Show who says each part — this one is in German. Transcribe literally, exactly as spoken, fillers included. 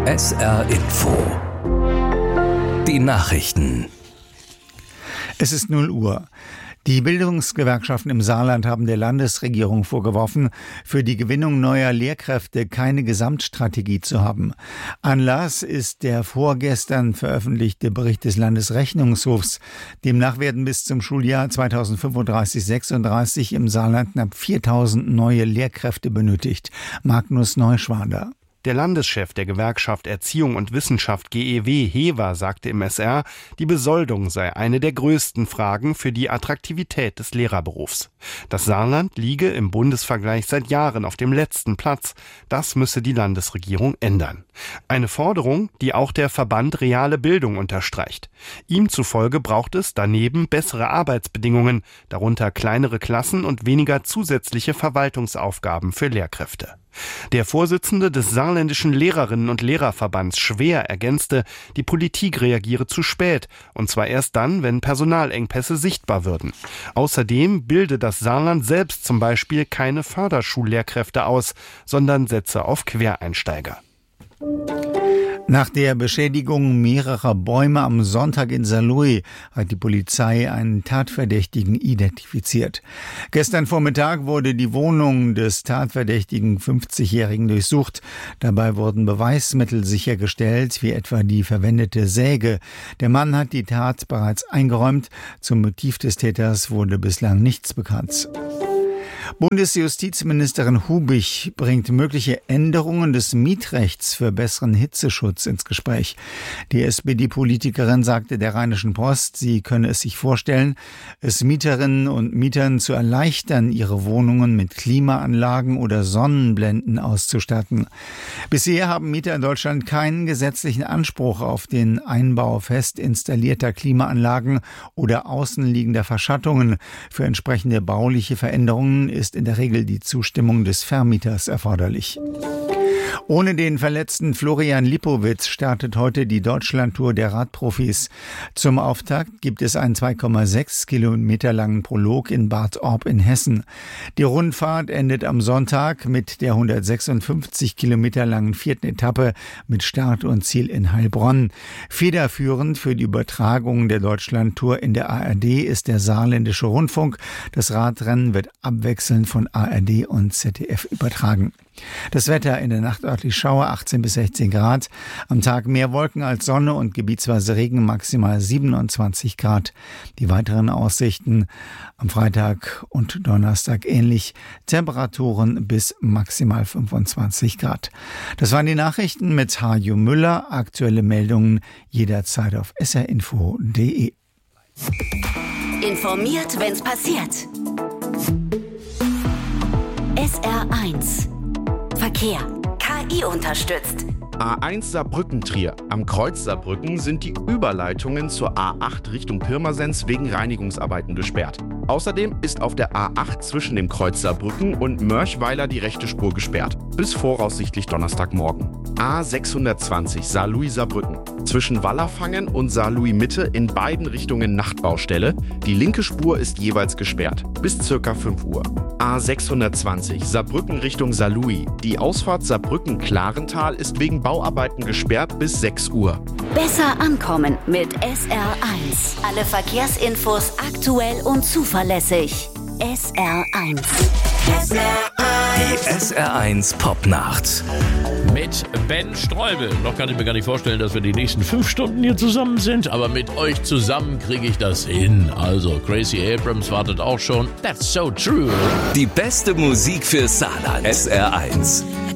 Speaker 1: S R Info. Die Nachrichten.
Speaker 2: Es ist null Uhr. Die Bildungsgewerkschaften im Saarland haben der Landesregierung vorgeworfen, für die Gewinnung neuer Lehrkräfte keine Gesamtstrategie zu haben. Anlass ist der vorgestern veröffentlichte Bericht des Landesrechnungshofs. Demnach werden bis zum Schuljahr zweitausendfünfunddreißig sechsunddreißig im Saarland knapp viertausend neue Lehrkräfte benötigt. Magnus Neuschwander.
Speaker 3: Der Landeschef der Gewerkschaft Erziehung und Wissenschaft G E W, Hever, sagte im S R, die Besoldung sei eine der größten Fragen für die Attraktivität des Lehrerberufs. Das Saarland liege im Bundesvergleich seit Jahren auf dem letzten Platz. Das müsse die Landesregierung ändern. Eine Forderung, die auch der Verband Reale Bildung unterstreicht. Ihm zufolge braucht es daneben bessere Arbeitsbedingungen, darunter kleinere Klassen und weniger zusätzliche Verwaltungsaufgaben für Lehrkräfte. Der Vorsitzende des Saarländischen Lehrerinnen- und Lehrerverbands Schwer ergänzte, die Politik reagiere zu spät, und zwar erst dann, wenn Personalengpässe sichtbar würden. Außerdem bilde das Saarland selbst zum Beispiel keine Förderschullehrkräfte aus, sondern setze auf Quereinsteiger.
Speaker 2: Nach der Beschädigung mehrerer Bäume am Sonntag in Saarlouis hat die Polizei einen Tatverdächtigen identifiziert. Gestern Vormittag wurde die Wohnung des tatverdächtigen fünfzigjährigen durchsucht. Dabei wurden Beweismittel sichergestellt, wie etwa die verwendete Säge. Der Mann hat die Tat bereits eingeräumt. Zum Motiv des Täters wurde bislang nichts bekannt. Bundesjustizministerin Hubich bringt mögliche Änderungen des Mietrechts für besseren Hitzeschutz ins Gespräch. Die S P D-Politikerin sagte der Rheinischen Post, sie könne es sich vorstellen, es Mieterinnen und Mietern zu erleichtern, ihre Wohnungen mit Klimaanlagen oder Sonnenblenden auszustatten. Bisher haben Mieter in Deutschland keinen gesetzlichen Anspruch auf den Einbau fest installierter Klimaanlagen oder außenliegender Verschattungen. Für entsprechende bauliche Veränderungen ist in der Regel die Zustimmung des Vermieters erforderlich. Ohne den verletzten Florian Lipowitz startet heute die Deutschlandtour der Radprofis. Zum Auftakt gibt es einen zwei Komma sechs Kilometer langen Prolog in Bad Orb in Hessen. Die Rundfahrt endet am Sonntag mit der hundertsechsundfünfzig Kilometer langen vierten Etappe mit Start und Ziel in Heilbronn. Federführend für die Übertragung der Deutschlandtour in der A R D ist der Saarländische Rundfunk. Das Radrennen wird abwechselnd von A R D und Z D F übertragen. Das Wetter: in der Nacht örtlich Schauer, achtzehn bis sechzehn Grad. Am Tag mehr Wolken als Sonne und gebietsweise Regen, maximal siebenundzwanzig Grad. Die weiteren Aussichten am Freitag und Donnerstag ähnlich. Temperaturen bis maximal fünfundzwanzig Grad. Das waren die Nachrichten mit Hajo Müller. Aktuelle Meldungen jederzeit auf s r info punkt d e.
Speaker 4: Informiert, wenn's passiert. S R eins Verkehr. K I unterstützt.
Speaker 5: A eins Saarbrücken-Trier. Am Kreuz Saarbrücken sind die Überleitungen zur A acht Richtung Pirmasens wegen Reinigungsarbeiten gesperrt. Außerdem ist auf der A acht zwischen dem Kreuz Saarbrücken und Mörchweiler die rechte Spur gesperrt. Bis voraussichtlich Donnerstagmorgen. A sechshundertzwanzig Saarlouis-Saarbrücken. Zwischen Wallerfangen und Saarlouis-Mitte in beiden Richtungen Nachtbaustelle. Die linke Spur ist jeweils gesperrt. Bis circa fünf Uhr. A sechshundertzwanzig Saarbrücken Richtung Saarlouis. Die Ausfahrt Saarbrücken-Klarental ist wegen Bauarbeiten gesperrt bis sechs Uhr.
Speaker 4: Besser ankommen mit S R eins. Alle Verkehrsinfos aktuell und zuverlässig. S R eins. S R eins.
Speaker 1: Die S R eins Popnacht.
Speaker 6: Mit Ben Streubel. Noch kann ich mir gar nicht vorstellen, dass wir die nächsten fünf Stunden hier zusammen sind, aber mit euch zusammen kriege ich das hin. Also, Gracie Abrams wartet auch schon. That's so true.
Speaker 1: Die beste Musik für Saarland. S R eins.